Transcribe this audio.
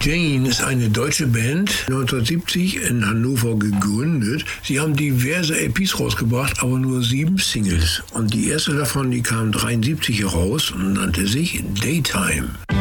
Jane ist eine deutsche Band, 1970 in Hannover gegründet. Sie haben diverse LPs rausgebracht, aber nur 7 Singles. Und die erste davon, die kam 1973 heraus und nannte sich Daytime.